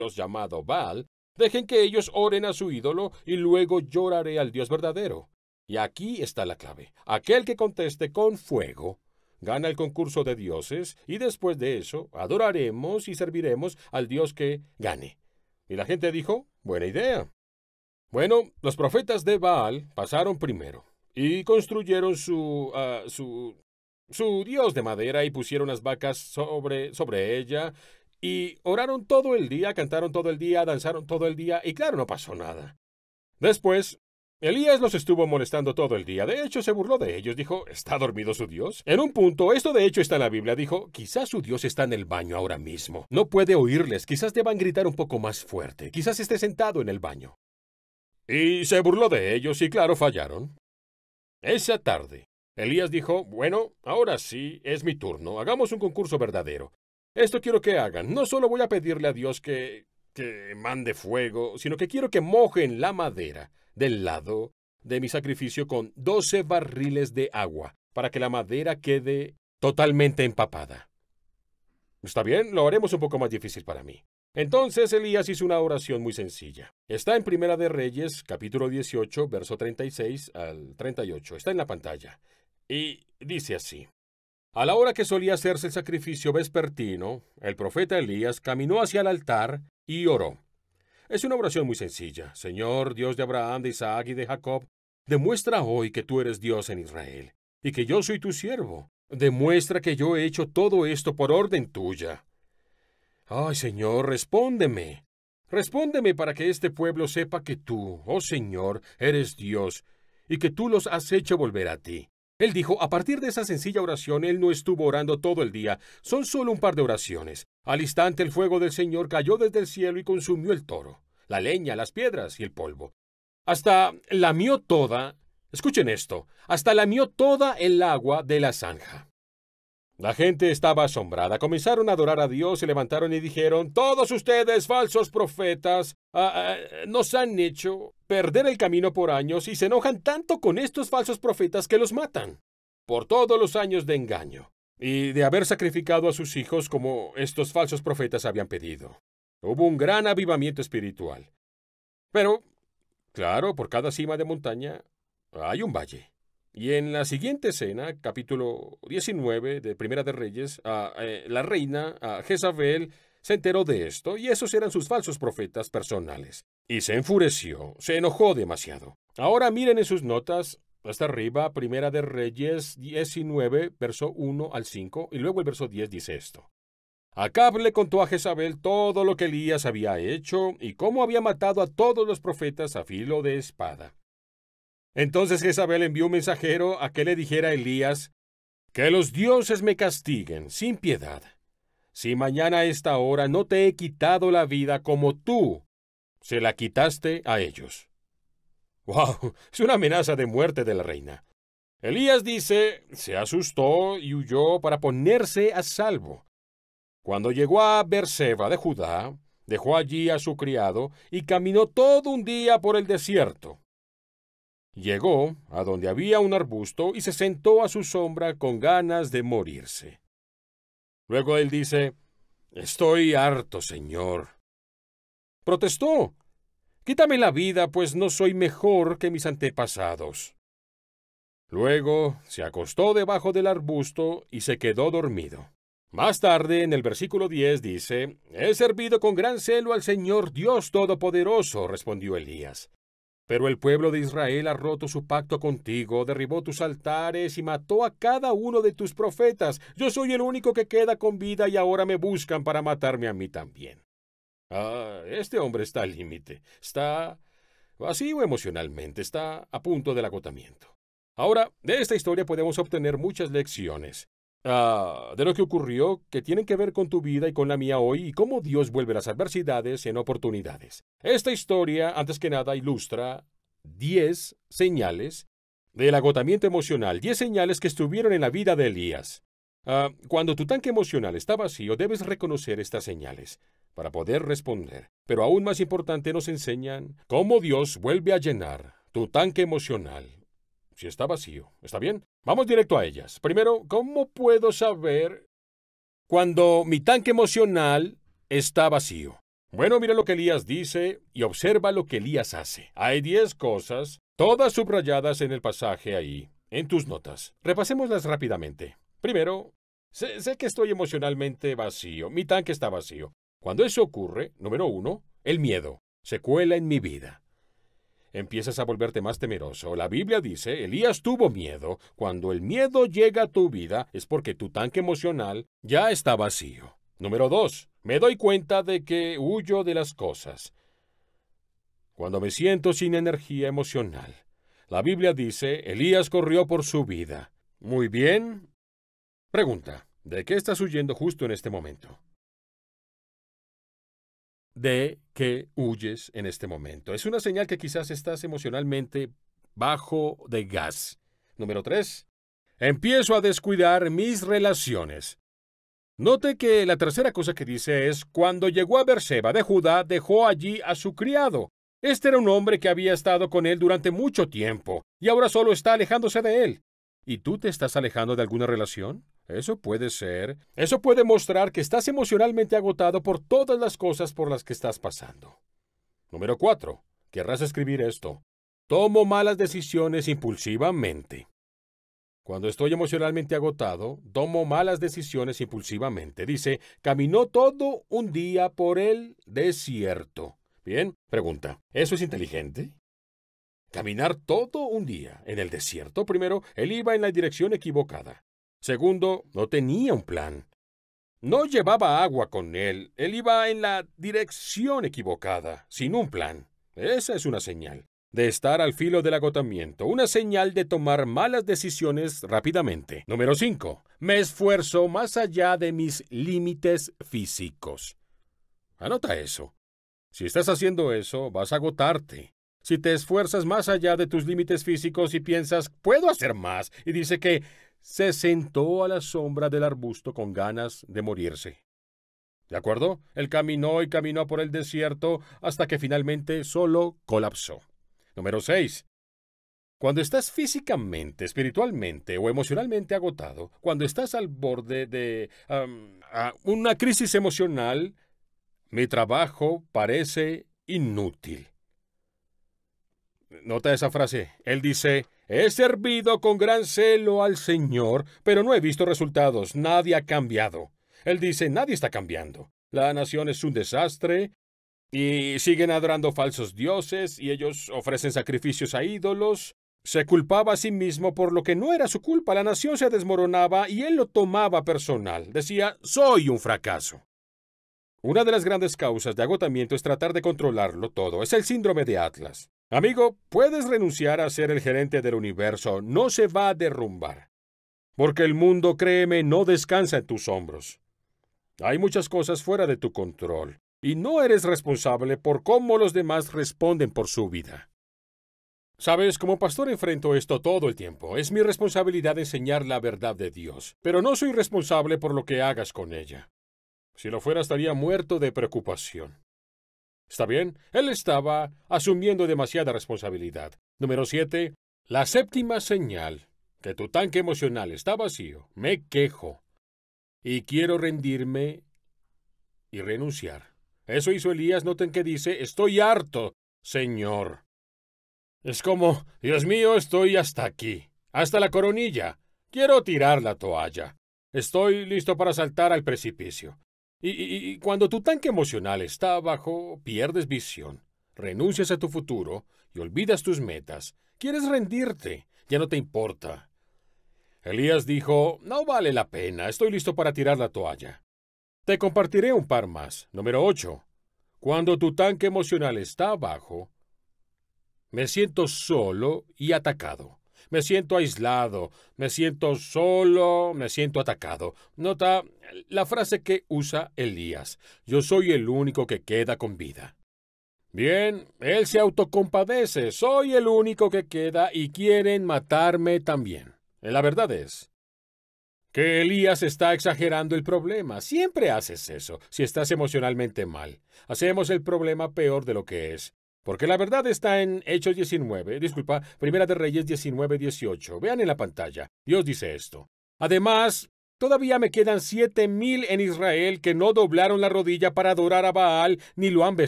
llamado Baal, dejen que ellos oren a su ídolo y luego lloraré al Dios verdadero. Y aquí está la clave. Aquel que conteste con fuego gana el concurso de dioses y después de eso adoraremos y serviremos al Dios que gane. Y la gente dijo, buena idea. Bueno, los profetas de Baal pasaron primero y construyeron su dios de madera y pusieron las vacas sobre ella y oraron todo el día, cantaron todo el día, danzaron todo el día y claro, no pasó nada. Después, Elías los estuvo molestando todo el día. De hecho, se burló de ellos. Dijo, ¿está dormido su Dios? En un punto, esto de hecho está en la Biblia. Dijo, quizás su Dios está en el baño ahora mismo. No puede oírles. Quizás deban gritar un poco más fuerte. Quizás esté sentado en el baño. Y se burló de ellos y claro, fallaron. Esa tarde, Elías dijo, bueno, ahora sí, es mi turno. Hagamos un concurso verdadero. Esto quiero que hagan. No solo voy a pedirle a Dios que mande fuego, sino que quiero que mojen la madera del lado de mi sacrificio con 12 barriles de agua, para que la madera quede totalmente empapada. ¿Está bien? Lo haremos un poco más difícil para mí. Entonces Elías hizo una oración muy sencilla. Está en Primera de Reyes, capítulo 18, verso 36 al 38. Está en la pantalla. Y dice así. A la hora que solía hacerse el sacrificio vespertino, el profeta Elías caminó hacia el altar y oró. Es una oración muy sencilla. Señor, Dios de Abraham, de Isaac y de Jacob, demuestra hoy que tú eres Dios en Israel y que yo soy tu siervo. Demuestra que yo he hecho todo esto por orden tuya. Ay, Señor, respóndeme. Respóndeme para que este pueblo sepa que tú, oh Señor, eres Dios y que tú los has hecho volver a ti. Él dijo, a partir de esa sencilla oración, él no estuvo orando todo el día. Son solo un par de oraciones. Al instante el fuego del Señor cayó desde el cielo y consumió el toro, la leña, las piedras y el polvo. Hasta lamió toda, escuchen esto, hasta lamió toda el agua de la zanja. La gente estaba asombrada. Comenzaron a adorar a Dios, se levantaron y dijeron, todos ustedes, falsos profetas, nos han hecho perder el camino por años y se enojan tanto con estos falsos profetas que los matan. Por todos los años de engaño y de haber sacrificado a sus hijos como estos falsos profetas habían pedido. Hubo un gran avivamiento espiritual. Pero, claro, por cada cima de montaña hay un valle. Y en la siguiente escena, capítulo 19 de Primera de Reyes, la reina Jezabel se enteró de esto y esos eran sus falsos profetas personales. Y se enfureció, se enojó demasiado. Ahora miren en sus notas, hasta arriba, Primera de Reyes 19, verso 1 al 5, y luego el verso 10 dice esto. Acab le contó a Jezabel todo lo que Elías había hecho y cómo había matado a todos los profetas a filo de espada. Entonces Jezabel envió un mensajero a que le dijera a Elías, que los dioses me castiguen sin piedad, si mañana a esta hora no te he quitado la vida como tú se la quitaste a ellos. ¡Wow! Es una amenaza de muerte de la reina. Elías dice, se asustó y huyó para ponerse a salvo. Cuando llegó a Beerseba de Judá, dejó allí a su criado y caminó todo un día por el desierto. Llegó a donde había un arbusto y se sentó a su sombra con ganas de morirse. Luego él dice, «Estoy harto, Señor». Protestó, «Quítame la vida, pues no soy mejor que mis antepasados». Luego se acostó debajo del arbusto y se quedó dormido. Más tarde, en el versículo 10 dice, «He servido con gran celo al Señor Dios Todopoderoso», respondió Elías. «Pero el pueblo de Israel ha roto su pacto contigo, derribó tus altares y mató a cada uno de tus profetas. Yo soy el único que queda con vida y ahora me buscan para matarme a mí también». Este hombre está al límite. Está vacío emocionalmente, está a punto del agotamiento. Ahora, de esta historia podemos obtener muchas lecciones. De lo que ocurrió, que tienen que ver con tu vida y con la mía hoy, y cómo Dios vuelve las adversidades en oportunidades. Esta historia, antes que nada, ilustra 10 señales del agotamiento emocional, 10 señales que estuvieron en la vida de Elías. Cuando tu tanque emocional está vacío, debes reconocer estas señales para poder responder. Pero aún más importante, nos enseñan cómo Dios vuelve a llenar tu tanque emocional si está vacío. ¿Está bien? Vamos directo a ellas. Primero, ¿cómo puedo saber cuando mi tanque emocional está vacío? Bueno, mira lo que Elías dice y observa lo que Elías hace. Hay 10 cosas, todas subrayadas en el pasaje ahí, en tus notas. Repasémoslas rápidamente. Primero, sé que estoy emocionalmente vacío, mi tanque está vacío. Cuando eso ocurre, número 1, el miedo se cuela en mi vida. Empiezas a volverte más temeroso. La Biblia dice, Elías tuvo miedo. Cuando el miedo llega a tu vida es porque tu tanque emocional ya está vacío. Número 2, me doy cuenta de que huyo de las cosas. Cuando me siento sin energía emocional. La Biblia dice, Elías corrió por su vida. Muy bien. Pregunta, ¿de qué estás huyendo justo en este momento? ¿De qué huyes en este momento? Es una señal que quizás estás emocionalmente bajo de gas. Número 3. Empiezo a descuidar mis relaciones. Note que la tercera cosa que dice es, cuando llegó a Berseba de Judá, dejó allí a su criado. Este era un hombre que había estado con él durante mucho tiempo, y ahora solo está alejándose de él. ¿Y tú te estás alejando de alguna relación? Eso puede ser. Eso puede mostrar que estás emocionalmente agotado por todas las cosas por las que estás pasando. Número 4. Querrás escribir esto. Tomo malas decisiones impulsivamente. Cuando estoy emocionalmente agotado, tomo malas decisiones impulsivamente. Dice, caminó todo un día por el desierto. Bien, pregunta, ¿eso es inteligente? Caminar todo un día en el desierto. Primero, él iba en la dirección equivocada. Segundo, no tenía un plan. No llevaba agua con él. Él iba en la dirección equivocada, sin un plan. Esa es una señal de estar al filo del agotamiento, una señal de tomar malas decisiones rápidamente. Número 5. Me esfuerzo más allá de mis límites físicos. Anota eso. Si estás haciendo eso, vas a agotarte. Si te esfuerzas más allá de tus límites físicos y piensas, puedo hacer más, y dice que se sentó a la sombra del arbusto con ganas de morirse. ¿De acuerdo? Él caminó y caminó por el desierto hasta que finalmente solo colapsó. Número 6. Cuando estás físicamente, espiritualmente o emocionalmente agotado, cuando estás al borde de una crisis emocional, mi trabajo parece inútil. Nota esa frase. Él dice, he servido con gran celo al Señor, pero no he visto resultados. Nadie ha cambiado. Él dice, nadie está cambiando. La nación es un desastre y siguen adorando falsos dioses y ellos ofrecen sacrificios a ídolos. Se culpaba a sí mismo por lo que no era su culpa. La nación se desmoronaba y él lo tomaba personal. Decía, soy un fracaso. Una de las grandes causas de agotamiento es tratar de controlarlo todo. Es el síndrome de Atlas. Amigo, puedes renunciar a ser el gerente del universo. No se va a derrumbar. Porque el mundo, créeme, no descansa en tus hombros. Hay muchas cosas fuera de tu control. Y no eres responsable por cómo los demás responden por su vida. Sabes, como pastor enfrento esto todo el tiempo. Es mi responsabilidad enseñar la verdad de Dios. Pero no soy responsable por lo que hagas con ella. Si lo fuera, estaría muerto de preocupación. ¿Está bien? Él estaba asumiendo demasiada responsabilidad. Número 7. La séptima señal, que tu tanque emocional está vacío. Me quejo. Y quiero rendirme y renunciar. Eso hizo Elías. Noten que dice, estoy harto, Señor. Es como, Dios mío, estoy hasta aquí, hasta la coronilla. Quiero tirar la toalla. Estoy listo para saltar al precipicio. Y cuando tu tanque emocional está abajo, pierdes visión, renuncias a tu futuro y olvidas tus metas. Quieres rendirte, ya no te importa. Elías dijo, no vale la pena, estoy listo para tirar la toalla. Te compartiré un par más. Número 8. Cuando tu tanque emocional está abajo, me siento solo y atacado. Me siento aislado, me siento solo, me siento atacado. Nota la frase que usa Elías. Yo soy el único que queda con vida. Bien, él se autocompadece. Soy el único que queda y quieren matarme también. La verdad es que Elías está exagerando el problema. Siempre haces eso si estás emocionalmente mal. Hacemos el problema peor de lo que es. Porque la verdad está en Hechos 19, Primera de Reyes 19:18. Vean en la pantalla. Dios dice esto. Además, Todavía me quedan 7,000 en Israel que no doblaron la rodilla para adorar a Baal ni lo han